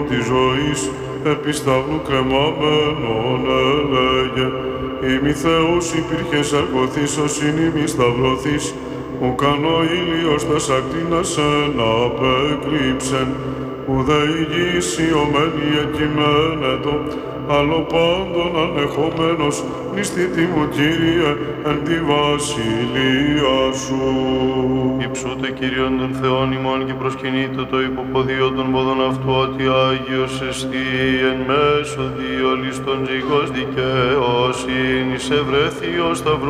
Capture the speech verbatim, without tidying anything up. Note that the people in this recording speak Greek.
τη ζωής, επί σταυρού κρεμάμενον έλεγε. Ημι Θεός υπήρχες αρκωθήσος, ειν ημι σταυρωθείς, ουκαν ο ήλιος τας ακτίνας εν απεκρύψεν, ουδέ η γης ιωμένη εκειμένετο, άλλο πάντων ανεχόμενος, νηστητή μου Κύριε, εν τη βασιλεία σου. Υψούτε Κύριον των Θεών ημών και προσκυνείτε το υποποδίο των πόδων αυτού, ότι Άγιος εστί εν μέσω διολίστων ζυγός δικαιοσύνης ευρέθη ο σταυρός